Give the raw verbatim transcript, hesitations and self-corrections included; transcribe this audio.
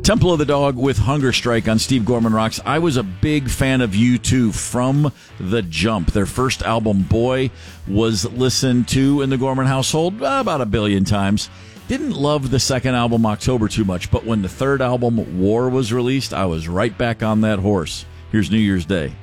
Temple of the Dog with Hunger Strike on Steve Gorman Rocks. I was a big fan of U two from the jump. Their first album, Boy, was listened to in the Gorman household uh, about a billion times. Didn't love the second album, October, too much, but when the third album, War, was released, I was right back on that horse. Here's New Year's Day.